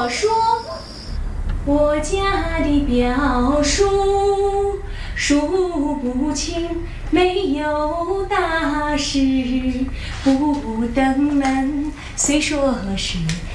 我说，我家的表叔数不清，没有大事不登门，虽说是